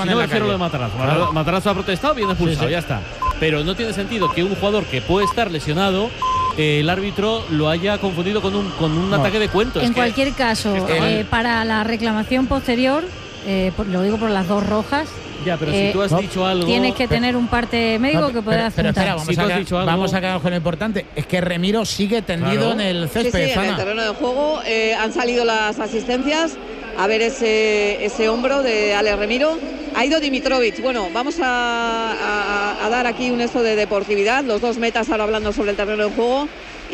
si no me refiero a lo de Matarazzo. Claro. Matarazzo ha protestado, viene expulsado, ya está. Pero no tiene sentido que un jugador que puede estar lesionado, el árbitro lo haya confundido con un ataque de cuentos. En cualquier caso, para la reclamación posterior, lo digo por las dos rojas. Ya, pero si tú has dicho algo, tienes que tener un parte médico que pueda Pero espera, apuntar. vamos a quedar con lo importante. Es que Remiro sigue tendido en el césped. Sí, en el terreno de juego han salido las asistencias a ver ese hombro de Alex Remiro. Ha ido Dimitrovic. Bueno, vamos a dar aquí un esto de deportividad. Los dos metas ahora hablando sobre el terreno de juego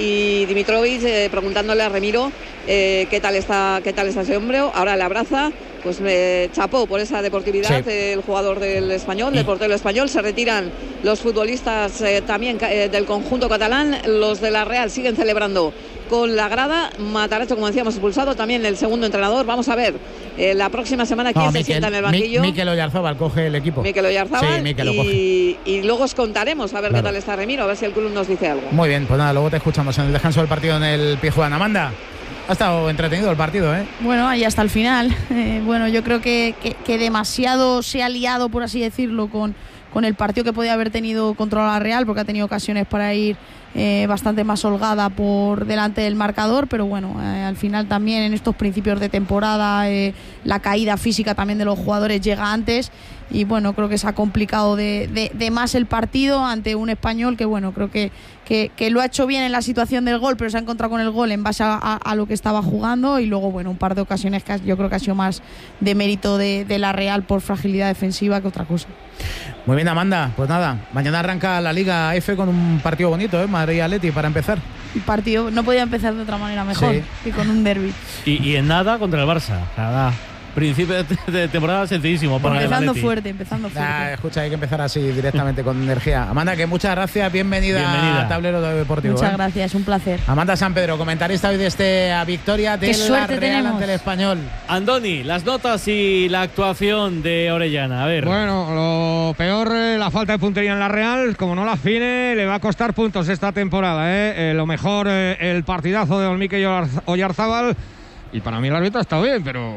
y Dimitrovic preguntándole a Remiro qué tal está ese hombro. Ahora le abraza. Pues me chapó por esa deportividad el jugador del Español, del portero español. Se retiran los futbolistas también del conjunto catalán. Los de la Real siguen celebrando con la grada. Matarazzo, como decíamos, expulsado. También el segundo entrenador. Vamos a ver la próxima semana quién se sienta en el banquillo. Mikel Oyarzábal coge el equipo. Mikel Oyarzábal. Sí, Mikel lo coge. Y luego os contaremos a ver qué tal está Remiro, a ver si el club nos dice algo. Muy bien, pues nada, luego te escuchamos en el descanso del partido en el Pizjuán. Amanda, ha estado entretenido el partido, ¿eh? Bueno, ahí hasta el final. Bueno, yo creo que demasiado se ha liado, por así decirlo, con el partido que podía haber tenido contra la Real, porque ha tenido ocasiones para ir bastante más holgada por delante del marcador, pero bueno, al final también en estos principios de temporada la caída física también de los jugadores llega antes y bueno, creo que se ha complicado de más el partido ante un Español que bueno, creo que lo ha hecho bien en la situación del gol, pero se ha encontrado con el gol en base a lo que estaba jugando y luego bueno, un par de ocasiones que yo creo que ha sido más de mérito de la Real por fragilidad defensiva que otra cosa. Muy bien, Amanda, pues nada, mañana arranca la Liga F con un partido bonito, Madrid-Atleti para empezar. El partido no podía empezar de otra manera mejor que con un derbi. Y en nada contra el Barça. Nada. Principio de temporada sencillísimo para empezando el fuerte. Escucha, hay que empezar así directamente con energía. Amanda, que muchas gracias, bienvenida a Tablero Deportivo. Muchas gracias, un placer. Amanda San Pedro, comentarista hoy de esta victoria de la Real ante el Español. Andoni, las notas y la actuación de Orellana, a ver. Bueno, lo peor, la falta de puntería en la Real, como no la afine, le va a costar puntos esta temporada, Lo mejor, el partidazo de Mikel Oyarzábal, y para mí el árbitro está bien, pero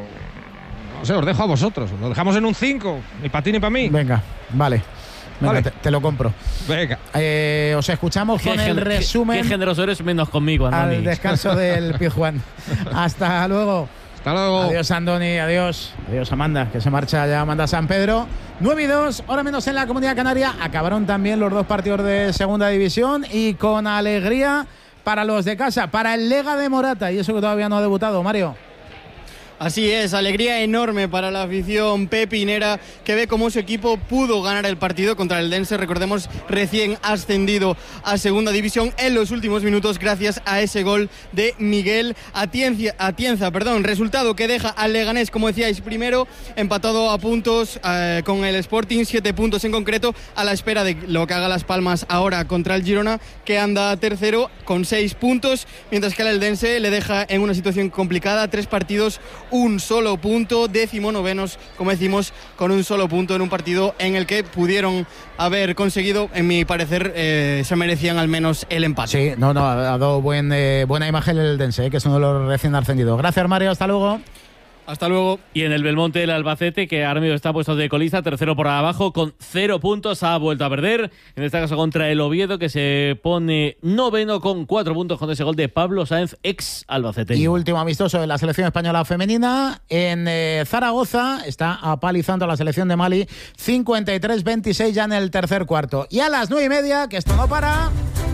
no sé, os dejo a vosotros. Lo dejamos en un 5, ni para ti ni para mí. Venga, vale. Venga, vale. Te lo compro. Venga. Os escuchamos con el resumen. Qué generoso eres, menos conmigo, Andoni. Al descanso del Pizjuán. Hasta luego. Hasta luego. Adiós, Andoni. Adiós. Adiós, Amanda, que se marcha ya Amanda San Pedro. 9-2, hora menos en la Comunidad Canaria. Acabaron también los dos partidos de Segunda División y con alegría para los de casa, para el Lega de Morata. Y eso que todavía no ha debutado, Mario. Así es, alegría enorme para la afición pepinera que ve cómo su equipo pudo ganar el partido contra el Dense, recordemos, recién ascendido a Segunda División en los últimos minutos gracias a ese gol de Miguel Atienza, resultado que deja al Leganés, como decíais, primero, empatado a puntos con el Sporting, 7 puntos en concreto, a la espera de lo que haga Las Palmas ahora contra el Girona, que anda tercero con 6 puntos, mientras que el Eldense le deja en una situación complicada, 3 partidos, un solo punto, 19º, como decimos, con un solo punto en un partido en el que pudieron haber conseguido, en mi parecer, se merecían al menos el empate. Sí, ha dado buena imagen el Dense, que es uno de los recién ascendidos. Gracias, Mario, hasta luego. Hasta luego. Y en el Belmonte, el Albacete, que ahora mismo está puesto de colista, tercero por abajo, con 0 puntos, ha vuelto a perder. En este caso contra el Oviedo, que se pone 9º con 4 puntos con ese gol de Pablo Sáenz, ex Albacete. Y último amistoso de la selección española femenina. En Zaragoza está apalizando a la selección de Mali, 53-26 ya en el tercer cuarto. Y a las 9:30, que esto no para...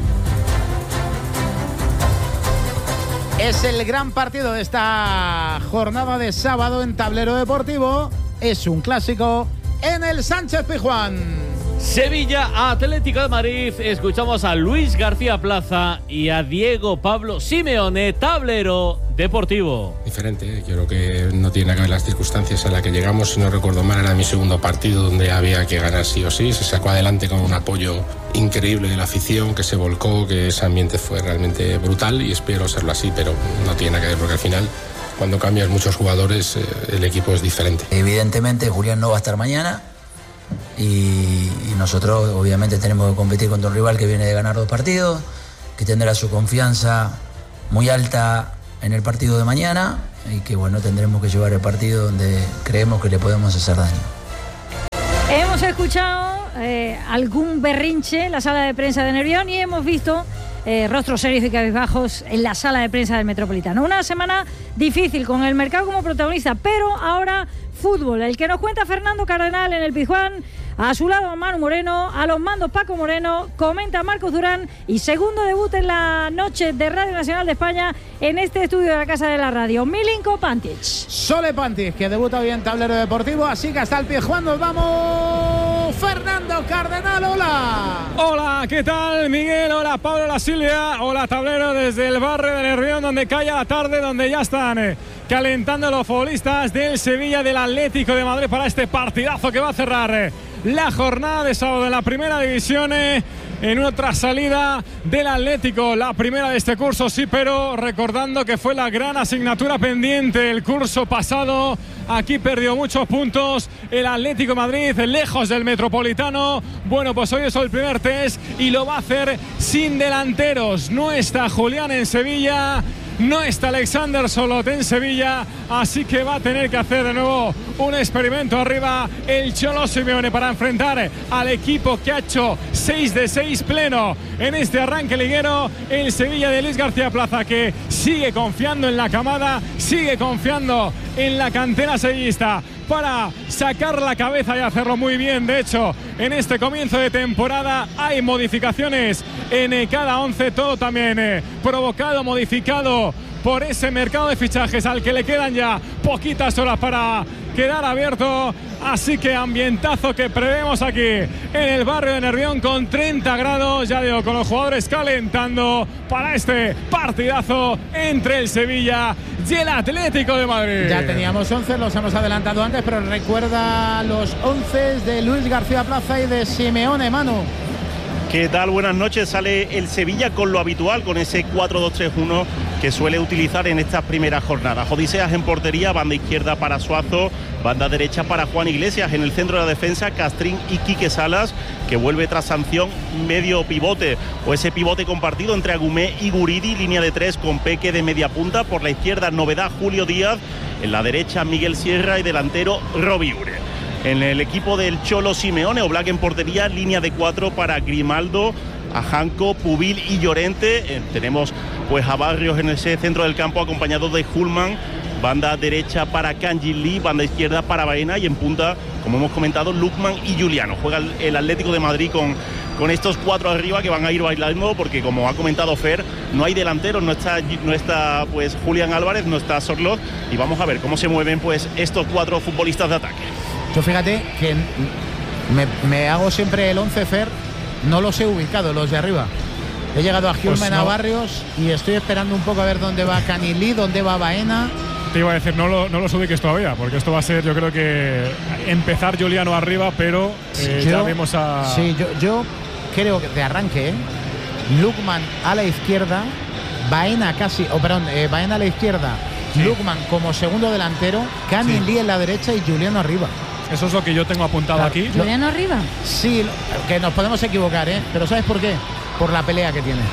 Es el gran partido de esta jornada de sábado en Tablero Deportivo. Es un clásico en el Sánchez Pizjuán. Sevilla, Atlético de Madrid. Escuchamos a Luis García Plaza y a Diego Pablo Simeone, Tablero Deportivo. Diferente, yo creo que no tiene que ver las circunstancias a las que llegamos. Si no recuerdo mal, era mi segundo partido donde había que ganar sí o sí. Se sacó adelante con un apoyo increíble de la afición, que se volcó, que ese ambiente fue realmente brutal y espero serlo así, pero no tiene nada que ver porque al final, cuando cambias muchos jugadores, el equipo es diferente. Evidentemente Julián no va a estar mañana y nosotros obviamente tenemos que competir contra un rival que viene de ganar 2 partidos, que tendrá su confianza muy alta en el partido de mañana y que bueno, tendremos que llevar el partido donde creemos que le podemos hacer daño. Hemos escuchado algún berrinche en la sala de prensa de Nervión y hemos visto rostros serios y cabizbajos en la sala de prensa del Metropolitano. Una semana difícil con el mercado como protagonista, pero ahora fútbol. El que nos cuenta Fernando Cardenal en el Pizjuán, a su lado Manu Moreno, a los mandos Paco Moreno, comenta Marcos Durán y segundo debut en la noche de Radio Nacional de España en este estudio de la Casa de la Radio, Milinko Pantic. Sole Pantic, que debuta hoy en Tablero Deportivo, así que hasta el Pizjuán nos vamos. Fernando Cardenal, hola. Hola, ¿qué tal, Miguel? Hola, Pablo, hola, Silvia. Hola, Tablero, desde el barrio de Nervión, donde cae la tarde, donde ya están calentando los futbolistas del Sevilla, del Atlético de Madrid para este partidazo que va a cerrar la jornada de sábado en la primera división, en otra salida del Atlético, la primera de este curso, sí, pero recordando que fue la gran asignatura pendiente el curso pasado. Aquí perdió muchos puntos el Atlético de Madrid, lejos del Metropolitano. Bueno, pues hoy es el primer test y lo va a hacer sin delanteros. No está Julián en Sevilla, no está Alexander Solot en Sevilla, así que va a tener que hacer de nuevo un experimento arriba el Cholo Simeone para enfrentar al equipo que ha hecho 6 de 6 pleno en este arranque liguero, el Sevilla de Luis García Plaza, que sigue confiando en la camada, sigue confiando en la cantera sevillista para sacar la cabeza y hacerlo muy bien. De hecho, en este comienzo de temporada hay modificaciones en cada 11, todo también provocado, modificado por ese mercado de fichajes al que le quedan ya poquitas horas para quedar abierto. Así que ambientazo que prevemos aquí en el barrio de Nervión con 30 grados, ya digo, con los jugadores calentando para este partidazo entre el Sevilla y el Atlético de Madrid. Ya teníamos 11, los hemos adelantado antes, pero recuerda los 11 de Luis García Plaza y de Simeone. Manu. ¿Qué tal? Buenas noches. Sale el Sevilla con lo habitual, con ese 4-2-3-1 que suele utilizar en estas primeras jornadas. Odiseas en portería, banda izquierda para Suazo, banda derecha para Juan Iglesias. En el centro de la defensa, Castrín y Quique Salas, que vuelve tras sanción, medio pivote o ese pivote compartido entre Agumé y Guridi. Línea de 3 con Peque de media punta. Por la izquierda, novedad, Julio Díaz. En la derecha, Miguel Sierra y delantero, Robi Ure. En el equipo del Cholo Simeone, Oblak en portería, línea de 4 para Grimaldo, Ajanco, Pubil y Llorente. Tenemos pues a Barrios en ese centro del campo acompañado de Hulman, banda derecha para Kanji Lee, banda izquierda para Baena y en punta, como hemos comentado, Lukman y Juliano. Juega el Atlético de Madrid con estos 4 arriba que van a ir bailando porque, como ha comentado Fer, no hay delanteros, no está pues Julián Álvarez, no está Sorloth, y vamos a ver cómo se mueven pues estos 4 futbolistas de ataque. Yo fíjate que me hago siempre el 11, Fer, no los he ubicado, los de arriba. He llegado a Hulman, a Barrios, y estoy esperando un poco a ver dónde va Canilí, dónde va Baena. Te iba a decir, no los ubiques todavía, porque esto va a ser, yo creo que empezar Juliano arriba, pero ya vemos a... Sí, yo creo que de arranque, Lukman a la izquierda, Baena Baena a la izquierda, sí. Lukman como segundo delantero, Canilí sí. En la derecha y Juliano arriba. Eso es lo que yo tengo apuntado aquí. ¿Juliano arriba? Sí, que nos podemos equivocar, pero ¿sabes por qué? Por la pelea que tiene.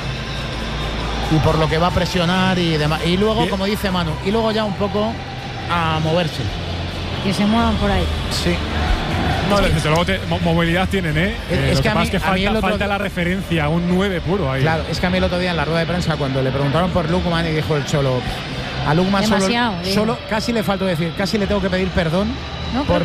Y por lo que va a presionar y demás. Y luego, como dice Manu, y luego ya un poco a moverse. Que se muevan por ahí. Sí. No, desde luego movilidad tienen, Es que más que falta la referencia, un 9 puro ahí. Claro, es que a mí el otro día en la rueda de prensa, cuando le preguntaron por Lukman y dijo el Cholo, a Lukman solo casi le faltó decir, casi le tengo que pedir perdón. No, por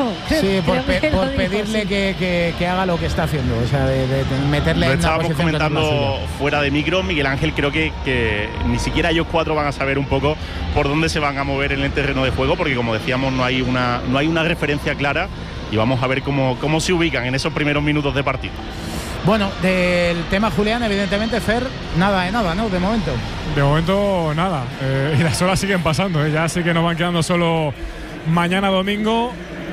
pedirle que haga lo que está haciendo, o sea, de meterle en una posición. Lo estábamos comentando fuera de micro, Miguel Ángel, creo que ni siquiera ellos 4 van a saber un poco por dónde se van a mover en el terreno de juego, porque como decíamos, no hay una referencia clara y vamos a ver cómo se ubican en esos primeros minutos de partido. Bueno, del tema Julián, evidentemente, Fer, nada, ¿no? De momento. De momento, nada. Y las horas siguen pasando, Ya sí que nos van quedando solo mañana domingo,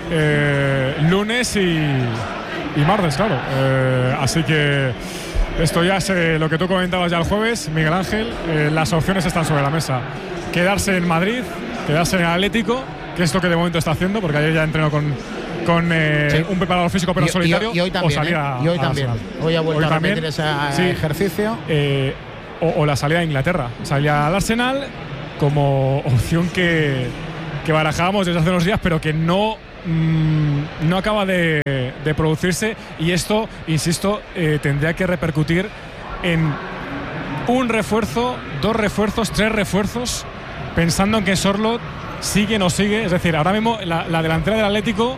lunes y martes, claro. Así que esto ya es lo que tú comentabas ya el jueves, Miguel Ángel. Las opciones están sobre la mesa. Quedarse en Madrid, quedarse en el Atlético, que es lo que de momento está haciendo, porque ayer ya entrenó con un preparador físico pero solitario. Y hoy también, hoy ha vuelto a repetir ese ejercicio. O la salida a Inglaterra, salida al Arsenal como opción que barajábamos desde hace unos días, pero que no no acaba de producirse, y esto, insisto, tendría que repercutir en un refuerzo, 2 refuerzos, 3 refuerzos, pensando en que Sorloth sigue o no sigue. Es decir, ahora mismo la delantera del Atlético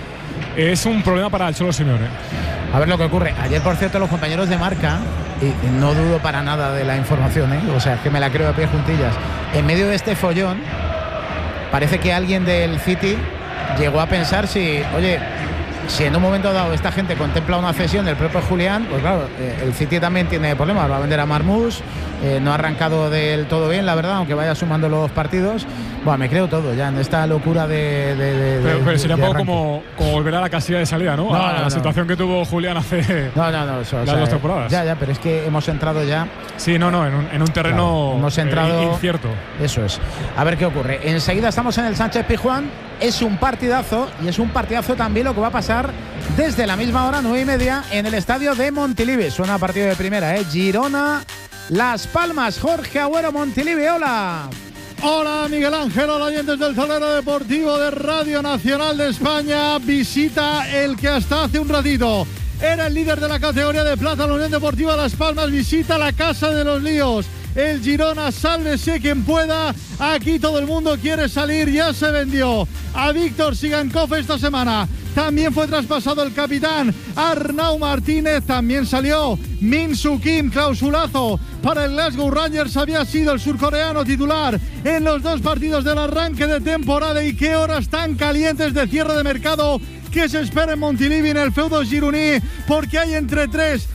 es un problema para el Cholo Simeone. A ver lo que ocurre. Ayer, por cierto, los compañeros de Marca, y no dudo para nada de la información, o sea, es que me la creo de pie juntillas, en medio de este follón, parece que alguien del City llegó a pensar si en un momento dado esta gente contempla una cesión del propio Julián, pues claro, el City también tiene problemas, va a vender a Marmoush, no ha arrancado del todo bien, la verdad, aunque vaya sumando los partidos. Bueno, me creo todo ya en esta locura pero sería un poco como volver a la casilla de salida, ¿no? A la situación que tuvo Julián hace las 2 temporadas. Ya, pero es que hemos entrado ya. Sí, en un terreno hemos entrado, incierto. Eso es. A ver qué ocurre. Enseguida estamos en el Sánchez Pizjuán. Es un partidazo, y es un partidazo también lo que va a pasar desde la misma hora, 9:30, en el estadio de Montilivi. Suena partido de primera, Girona, Las Palmas. Jorge Agüero, Montilivi, hola. Hola Miguel Ángel, hola oyentes del Tablero Deportivo de Radio Nacional de España. Visita el que hasta hace un ratito era el líder de la categoría de plata, la Unión Deportiva Las Palmas. Visita la Casa de los Líos, el Girona. Sálvese quien pueda, aquí todo el mundo quiere salir. Ya se vendió a Víctor Sigankov esta semana. También fue traspasado el capitán Arnau Martínez. También salió Min Soo Kim, clausulazo para el Glasgow Rangers. Había sido el surcoreano titular en los 2 partidos del arranque de temporada. Y qué horas tan calientes de cierre de mercado que se espera en Montilivi, en el feudo gironí, porque hay entre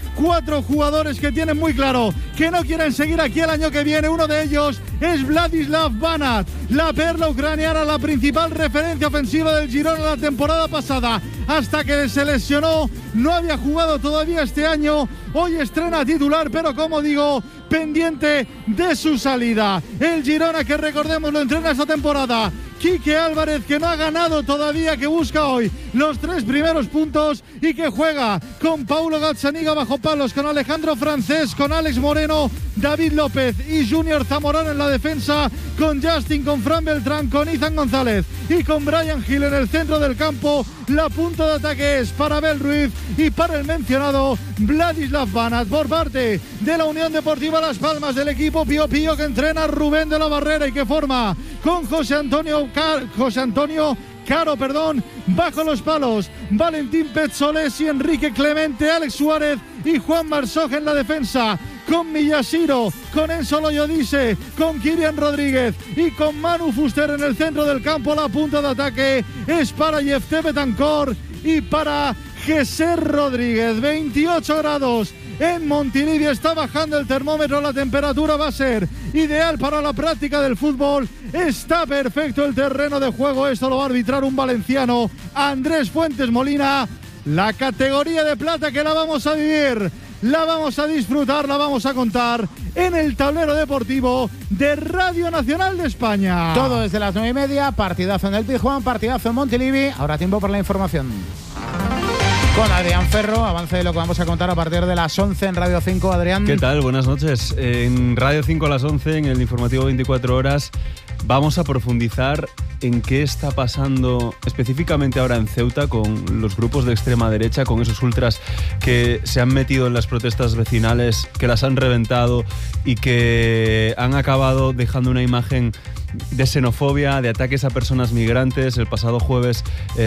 3-4 jugadores que tienen muy claro que no quieren seguir aquí el año que viene. Uno de ellos es Vladislav Banat, la perla ucraniana, la principal referencia ofensiva del Girona la temporada pasada. Hasta que se lesionó, no había jugado todavía este año. Hoy estrena titular, pero como digo, pendiente de su salida. El Girona, que recordemos lo entrena esta temporada Quique Álvarez, que no ha ganado todavía, que busca hoy los 3 primeros puntos y que juega con Paulo Gazzaniga bajo palos, con Alejandro Francés, con Alex Moreno, David López y Junior Zamorano en la defensa, con Justin, con Fran Beltrán, con Izan González y con Brian Gil en el centro del campo. La punta de ataque es para Abel Ruiz y para el mencionado Vladislav Banat. Por parte de la Unión Deportiva Las Palmas, del equipo Pío Pío, que entrena Rubén de la Barrera y que forma con José Antonio Caro, bajo los palos, Valentín Petzoles y Enrique Clemente, Alex Suárez y Juan Marsoj en la defensa, con Miyashiro, con Enzo Loyodice, con Kirian Rodríguez y con Manu Fuster en el centro del campo. La punta de ataque es para Yefté Betancor y para Geser Rodríguez. 28 grados en Montilivi, está bajando el termómetro, la temperatura va a ser ideal para la práctica del fútbol. Está perfecto el terreno de juego, esto lo va a arbitrar un valenciano, Andrés Fuentes Molina. La categoría de plata que la vamos a vivir, la vamos a disfrutar, la vamos a contar en el Tablero Deportivo de Radio Nacional de España. Todo desde las 9:30, partidazo en el Pizjuán, partidazo en Montilivi. Ahora tiempo para la información con Adrián Ferro, avance de lo que vamos a contar a partir de las 11 en Radio 5. Adrián. ¿Qué tal? Buenas noches. En Radio 5 a las 11, en el informativo 24 horas, vamos a profundizar en qué está pasando específicamente ahora en Ceuta con los grupos de extrema derecha, con esos ultras que se han metido en las protestas vecinales, que las han reventado y que han acabado dejando una imagen de xenofobia, de ataques a personas migrantes. El pasado jueves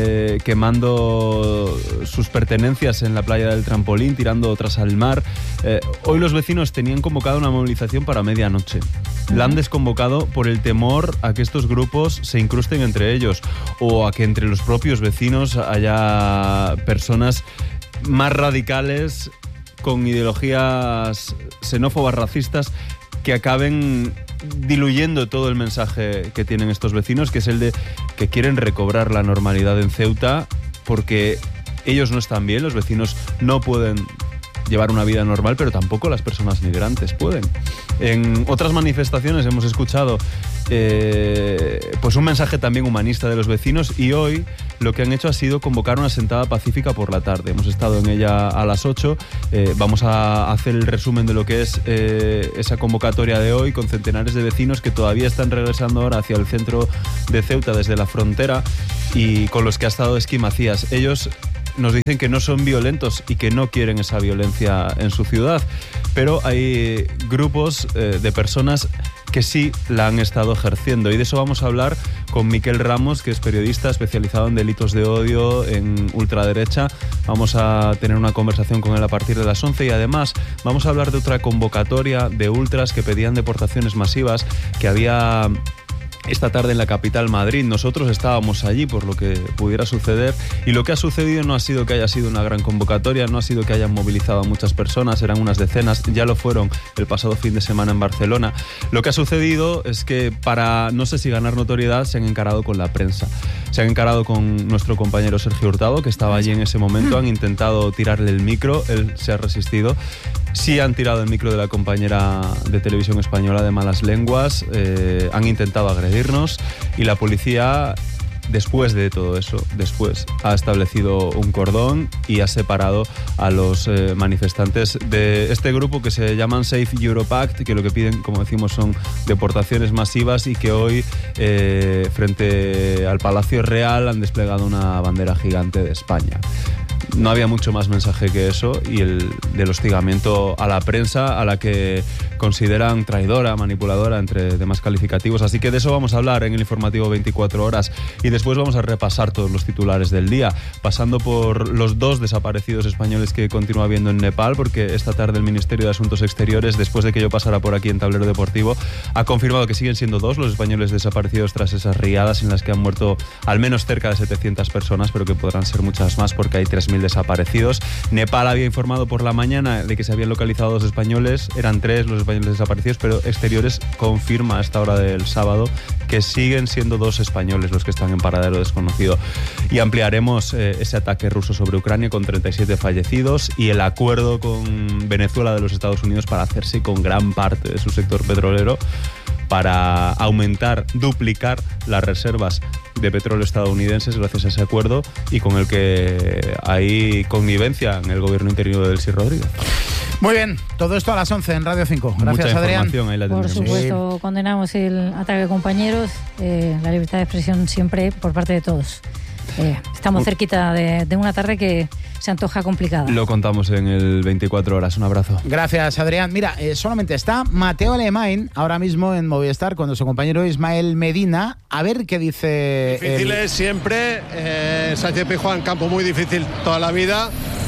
quemando sus pertenencias en la playa del Trampolín, tirando otras al mar. Hoy los vecinos tenían convocado una movilización para medianoche. La han desconvocado por el temor a que estos grupos se incrusten entre ellos o a que entre los propios vecinos haya personas más radicales con ideologías xenófobas, racistas, que acaben diluyendo todo el mensaje que tienen estos vecinos, que es el de que quieren recobrar la normalidad en Ceuta, porque ellos no están bien, los vecinos no pueden llevar una vida normal, pero tampoco las personas migrantes pueden. En otras manifestaciones hemos escuchado pues un mensaje también humanista de los vecinos, y hoy lo que han hecho ha sido convocar una sentada pacífica por la tarde. Hemos estado en ella a las 8. Vamos a hacer el resumen de lo que es esa convocatoria de hoy, con centenares de vecinos que todavía están regresando ahora hacia el centro de Ceuta desde la frontera, y con los que ha estado Esqui Macías. Ellos nos dicen que no son violentos y que no quieren esa violencia en su ciudad, pero hay grupos de personas que sí la han estado ejerciendo, y de eso vamos a hablar con Miquel Ramos, que es periodista especializado en delitos de odio, en ultraderecha. Vamos a tener una conversación con él a partir de las 11, y además vamos a hablar de otra convocatoria de ultras que pedían deportaciones masivas que había esta tarde en la capital, Madrid. Nosotros estábamos allí por lo que pudiera suceder, y lo que ha sucedido no ha sido que haya sido una gran convocatoria, no ha sido que hayan movilizado a muchas personas, eran unas decenas, ya lo fueron el pasado fin de semana en Barcelona. Lo que ha sucedido es que, para no sé si ganar notoriedad, se han encarado con la prensa. Se han encarado con nuestro compañero Sergio Hurtado, que estaba allí en ese momento. Han intentado tirarle el micro, él se ha resistido. Sí han tirado el micro de la compañera de Televisión Española de malas lenguas, han intentado agredirnos, y la policía, después de todo eso, ha establecido un cordón y ha separado a los manifestantes de este grupo que se llaman Safe Europe Act, que lo que piden, como decimos, son deportaciones masivas, y que hoy frente al Palacio Real han desplegado una bandera gigante de España. No había mucho más mensaje que eso, y el del hostigamiento a la prensa, a la que consideran traidora, manipuladora, entre demás calificativos. Así que de eso vamos a hablar en el informativo 24 horas, y después vamos a repasar todos los titulares del día, pasando por los 2 desaparecidos españoles que continúa habiendo en Nepal, porque esta tarde el Ministerio de Asuntos Exteriores, después de que yo pasara por aquí en Tablero Deportivo, ha confirmado que siguen siendo 2 los españoles desaparecidos tras esas riadas en las que han muerto al menos cerca de 700 personas, pero que podrán ser muchas más porque hay 3.000 desaparecidos. Nepal había informado por la mañana de que se habían localizado 2 españoles, eran 3 los españoles desaparecidos, pero Exteriores confirma a esta hora del sábado que siguen siendo 2 españoles los que están en paradero desconocido. Y ampliaremos ese ataque ruso sobre Ucrania con 37 fallecidos, y el acuerdo con Venezuela de los Estados Unidos para hacerse con gran parte de su sector petrolero, para aumentar, duplicar las reservas de petróleo estadounidenses gracias a ese acuerdo, y con el que hay connivencia en el gobierno interino de Delcy Rodríguez. Muy bien, todo esto a las 11 en Radio 5. Gracias, mucha Adrián. Ahí la por supuesto, condenamos el ataque de compañeros, la libertad de expresión siempre por parte de todos. Estamos cerquita de una tarde que se antoja complicada. Lo contamos en el 24 horas. Un abrazo. Gracias, Adrián. Mira, solamente está Mateo Alemán ahora mismo en Movistar con su compañero Ismael Medina. A ver qué dice. Difíciles siempre. Sánchez Pizjuán, campo muy difícil toda la vida.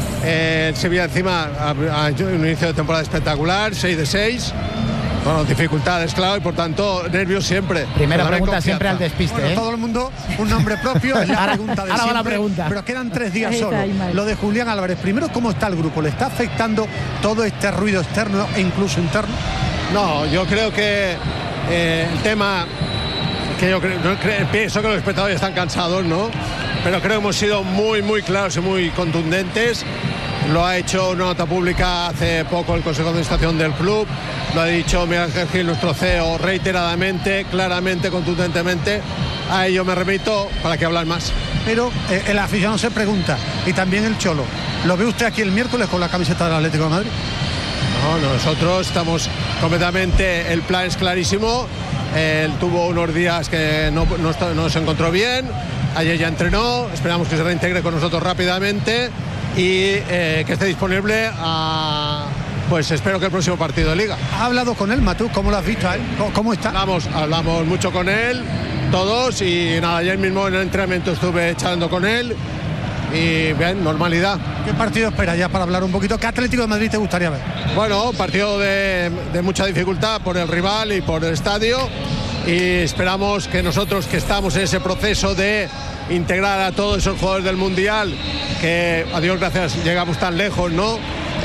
El Sevilla encima ha hecho un inicio de temporada espectacular, 6 de 6. Bueno, dificultades, claro, y por tanto, nervios siempre. Primera pregunta siempre al despiste. Bueno, todo el mundo, un nombre propio, es la pregunta de ahora siempre. va la pregunta. Pero quedan 3 días solo. Lo de Julián Álvarez. Primero, ¿cómo está el grupo? ¿Le está afectando todo este ruido externo e incluso interno? No, yo creo que el tema, que yo pienso que los espectadores están cansados, ¿no? Pero creo que hemos sido muy, muy claros y muy contundentes. Lo ha hecho una nota pública hace poco el Consejo de Administración del club, lo ha dicho Miguel Ángel Gil, nuestro CEO, reiteradamente, claramente, contundentemente. A ello me remito, para que hablar más. Pero el aficionado se pregunta, y también el Cholo, ¿lo ve usted aquí el miércoles con la camiseta del Atlético de Madrid? No, nosotros estamos completamente, el plan es clarísimo. Él tuvo unos días que no se encontró bien, ayer ya entrenó, esperamos que se reintegre con nosotros rápidamente y que esté disponible pues espero que el próximo partido de Liga. ¿Ha hablado con él, Matú? ¿Cómo lo has visto a él? ¿Cómo está? Hablamos mucho con él, todos, y nada, ayer mismo en el entrenamiento estuve charlando con él y bien, normalidad. ¿Qué partido esperas ya para hablar un poquito? ¿Qué Atlético de Madrid te gustaría ver? Bueno, partido de mucha dificultad por el rival y por el estadio, y esperamos que nosotros, que estamos en ese proceso de integrar a todos esos jugadores del Mundial, que a Dios gracias llegamos tan lejos, ¿no?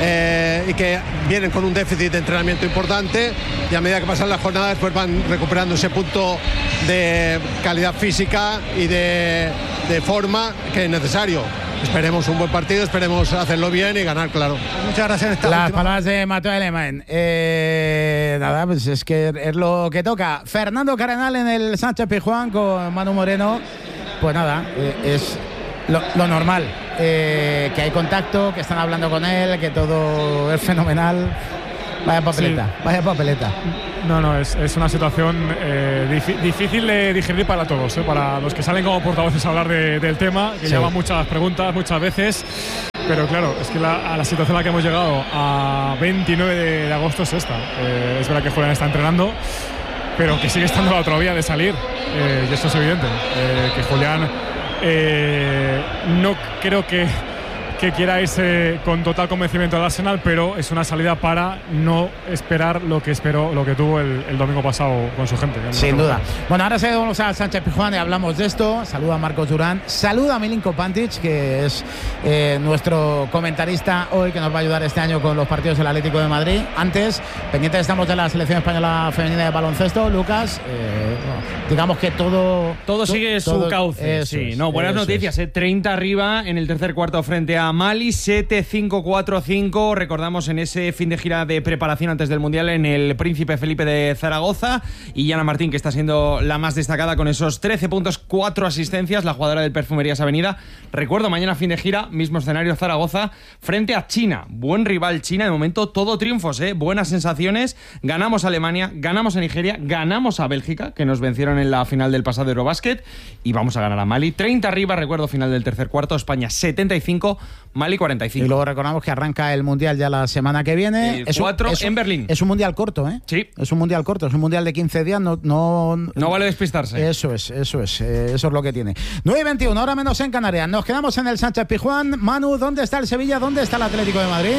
Y que vienen con un déficit de entrenamiento importante, y a medida que pasan las jornadas pues van recuperando ese punto de calidad física y de forma que es necesario. esperemos un buen partido, esperemos hacerlo bien y ganar, claro. Muchas gracias. Las palabras de Mateo Alemán. Nada, pues es que es lo que toca. Fernando Cardenal en el Sánchez Pizjuán con Manu Moreno. Pues nada, es lo normal. Que hay contacto, que están hablando con él, que todo es fenomenal. Vaya papeleta, sí. Vaya papeleta. No, es una situación difícil de digerir para todos, para los que salen como portavoces a hablar del tema, que llevan muchas preguntas muchas veces. Pero claro, es que la situación a la que hemos llegado a 29 de agosto es esta. Es verdad que Julián está entrenando, pero que sigue estando la otra vía de salir. Y eso es evidente. Que Julián no creo que quiera irse con total convencimiento al Arsenal, pero es una salida para no esperar lo que tuvo el domingo pasado con su gente. Sin duda. Bueno, ahora seguimos a Sánchez Pizjuán y hablamos de esto. Saluda a Marcos Durán, saluda a Milinko Pantic, que es nuestro comentarista hoy, que nos va a ayudar este año con los partidos del Atlético de Madrid. Antes, pendientes estamos de la selección española femenina de baloncesto. Lucas, digamos que todo sigue su cauce. Sí, buenas noticias. 30 arriba en el tercer cuarto frente a Mali, 7-5-4-5. Recordamos en ese fin de gira de preparación antes del Mundial en el Príncipe Felipe de Zaragoza. Y Yana Martín, que está siendo la más destacada con esos 13 puntos, 4 asistencias, la jugadora del Perfumerías Avenida. Recuerdo, mañana fin de gira, mismo escenario Zaragoza, frente a China. Buen rival China, de momento todo triunfos, buenas sensaciones. Ganamos a Alemania, ganamos a Nigeria, ganamos a Bélgica, que nos vencieron en la final del pasado Eurobasket, y vamos a ganar a Mali. 30 arriba, recuerdo, final del tercer cuarto, España 75, Mali 45. Y luego recordamos que arranca el Mundial ya la semana que viene. 4 en Berlín. Es un Mundial corto, Sí. Es un Mundial corto, es un Mundial de 15 días. No vale despistarse. Eso es lo que tiene. 9:21, ahora menos en Canarias. Nos quedamos en el Sánchez Pizjuán. Manu, ¿dónde está el Sevilla? ¿Dónde está el Atlético de Madrid?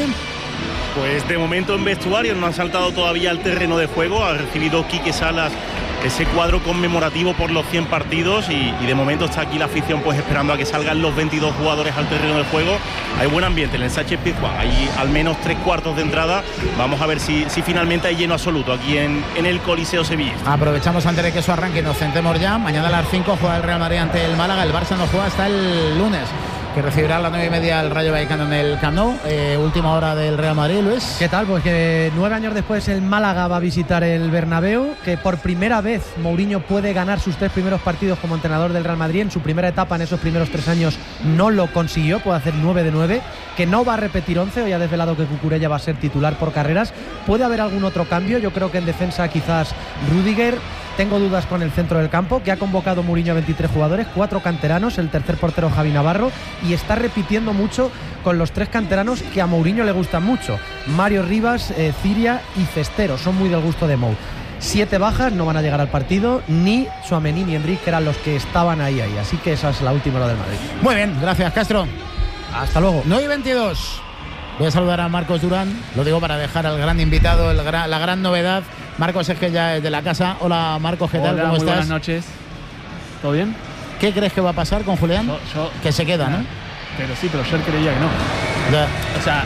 Pues de momento en vestuario, no han saltado todavía al terreno de juego. Ha recibido Quique Salas ese cuadro conmemorativo por los 100 partidos y de momento está aquí la afición pues esperando a que salgan los 22 jugadores al terreno de juego. Hay buen ambiente en el Sánchez Pizjuán, hay al menos 3/4 de entrada. Vamos a ver si finalmente hay lleno absoluto aquí en el Coliseo Sevilla. Aprovechamos antes de que eso arranque y nos centremos ya. Mañana a las 5 juega el Real Madrid ante el Málaga. El Barça no juega hasta el lunes, que recibirá a las 9:30 el Rayo Vallecano en el Camp Nou. Última hora del Real Madrid, Luis. ¿Qué tal? Pues que 9 años después el Málaga va a visitar el Bernabéu, que por primera vez Mourinho puede ganar sus 3 primeros partidos como entrenador del Real Madrid. En su primera etapa, en esos primeros 3 años, no lo consiguió, puede hacer 9 de 9, que no va a repetir 11, hoy ha desvelado que Cucurella va a ser titular por carreras. Puede haber algún otro cambio, yo creo que en defensa quizás Rüdiger. Tengo dudas con el centro del campo, que ha convocado Mourinho a 23 jugadores, 4 canteranos, el tercer portero Javi Navarro, y está repitiendo mucho con los 3 canteranos que a Mourinho le gustan mucho: Mario Rivas, Ciria y Cestero, son muy del gusto de Mou. 7 bajas, no van a llegar al partido, ni Tchouaméni ni Enrique, que eran los que estaban ahí, así que esa es la última hora del Madrid. Muy bien, gracias, Castro. Hasta luego. 9:22. Voy a saludar a Marcos Durán, lo digo para dejar al gran invitado, la gran novedad. Marcos es que ya es de la casa. Hola Marcos, ¿qué tal? ¿Cómo estás? Buenas noches. ¿Todo bien? ¿Qué crees que va a pasar con Julián? Que se queda, ¿no? Pero sí, pero ayer creía que no. Ya. O sea,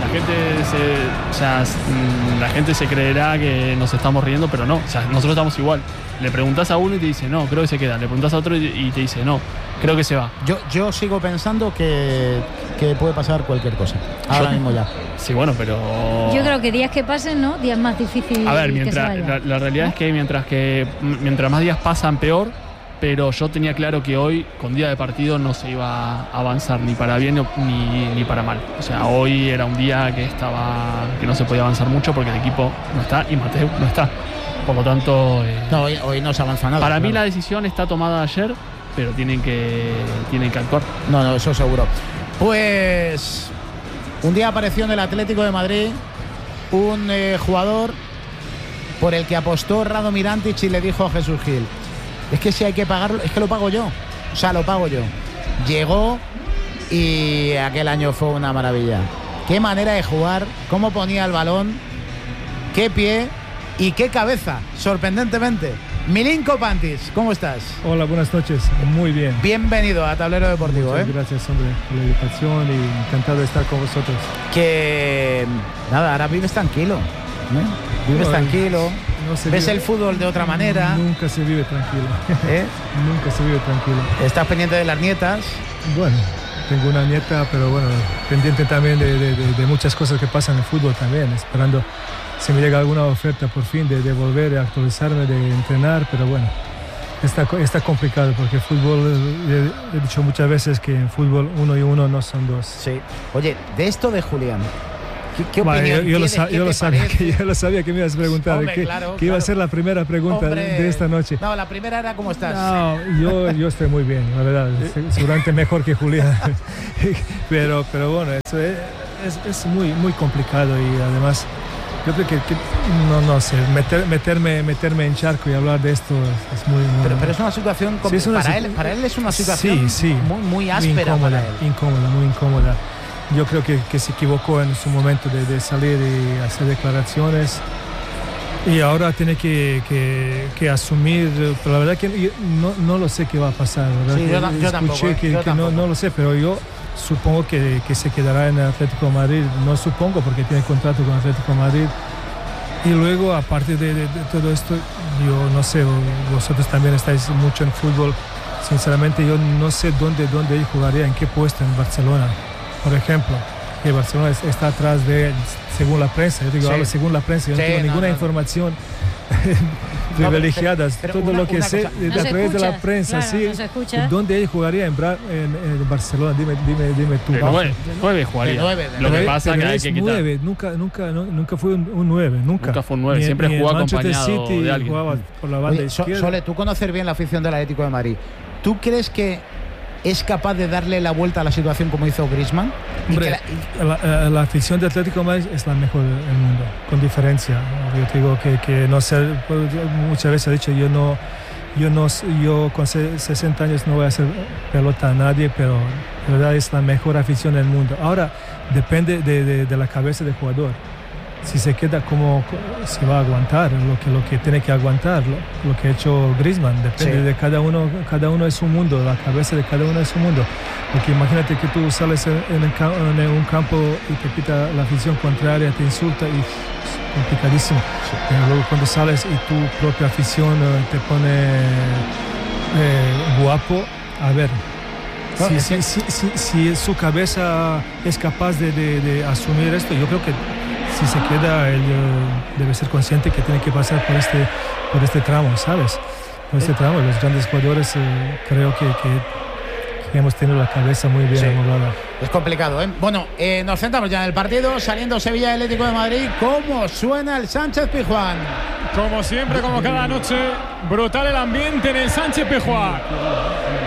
la gente se creerá que nos estamos riendo, pero no. O sea, nosotros estamos igual. Le preguntás a uno y te dice no, creo que se queda. Le preguntás a otro y te dice no, creo que se va. Yo sigo pensando que puede pasar cualquier cosa. Ahora mismo ya. Sí, bueno, pero... Yo creo que días que pasen, ¿no? Días más difíciles. A ver, la realidad es que mientras más días pasan, peor. Pero yo tenía claro que hoy, con día de partido, no se iba a avanzar ni para bien ni para mal. O sea, hoy era un día que no se podía avanzar mucho porque el equipo no está y Mateu no está. Por lo tanto... no, hoy no se avanza nada. Para mí la decisión está tomada ayer, pero tienen que actuar. No, eso seguro. Pues un día apareció en el Atlético de Madrid un jugador por el que apostó Radomir Antic y le dijo a Jesús Gil: es que si hay que pagarlo, es que lo pago yo. O sea, lo pago yo. Llegó y aquel año fue una maravilla. Qué manera de jugar, cómo ponía el balón, qué pie y qué cabeza, sorprendentemente. Milinko Pantic, ¿cómo estás? Hola, buenas noches, muy bien. Bienvenido a Tablero Deportivo. Muchas gracias, hombre, por la invitación y encantado de estar con vosotros. Que nada, ahora vives tranquilo, ¿no? Vives tranquilo, ves el fútbol de otra manera. Nunca se vive tranquilo. Nunca se vive tranquilo. ¿Estás pendiente de las nietas? Bueno, tengo una nieta, pero bueno, pendiente también de muchas cosas que pasan en el fútbol también, esperando si me llega alguna oferta por fin de volver a actualizarme, de entrenar, pero bueno, está complicado porque el fútbol, he dicho muchas veces que en fútbol 1 y 1 no son 2. Sí. Oye, de esto de Julián, ¿qué vale, opinión yo lo sabía que me ibas a preguntar, Hombre, que claro. iba a ser la primera pregunta de esta noche. No, la primera era ¿cómo estás? No, yo estoy muy bien, la verdad, seguramente mejor que Julián, pero bueno, eso es muy complicado y además yo creo que no sé, meterme en charco y hablar de esto es muy pero es una situación para él es una situación muy áspera, incómoda, para él. Muy incómoda. Yo creo que se equivocó en su momento de salir y hacer declaraciones y ahora tiene que asumir, pero la verdad que no lo sé qué va a pasar. Sí, yo tampoco. No lo sé, pero yo supongo que se quedará en el Atlético de Madrid. No supongo porque tiene contrato con el Atlético de Madrid. Y luego, aparte de todo esto, yo no sé, vosotros también estáis mucho en fútbol. Sinceramente, yo no sé dónde él jugaría, en qué puesto en Barcelona. Por ejemplo, que Barcelona está atrás de él, según la prensa. Yo digo, según la prensa, yo no tengo ninguna información privilegiada. Todo lo que sé a través de la prensa, claro, ¿dónde él jugaría en Barcelona? Dime tú. De 9 jugaría. Lo que pasa que hay que quitar. 9, nunca fue un 9, nunca fue un 9, siempre jugó acompañado City de alguien. Jugaba por la banda izquierda. Sole, tú conoces bien la afición del Atlético de Madrid. ¿Tú crees que es capaz de darle la vuelta a la situación como hizo Griezmann? Hombre, la afición de Atlético de Madrid es la mejor del mundo, con diferencia. Yo digo que no sé, muchas veces he dicho, yo con 60 años no voy a hacer pelota a nadie, pero la verdad es la mejor afición del mundo. Ahora, depende de la cabeza del jugador. Si se queda si va a aguantar lo que tiene que aguantar, lo que ha hecho Griezmann, depende de cada uno es un mundo, la cabeza de cada uno es un mundo, porque imagínate que tú sales en un campo y te pita la afición contraria, te insulta y es complicadísimo, pero luego cuando sales y tu propia afición te pone guapo, a ver, si su cabeza es capaz de asumir esto, yo creo que si se queda, él debe ser consciente que tiene que pasar por este tramo, ¿sabes? Por este tramo. Los grandes jugadores creo que hemos tenido la cabeza muy bien amoblada. Es complicado, ¿eh? Bueno, nos centramos ya en el partido, saliendo Sevilla Atlético de Madrid. ¿Cómo suena el Sánchez Pizjuán? Como siempre, como cada noche, brutal el ambiente en el Sánchez Pizjuán.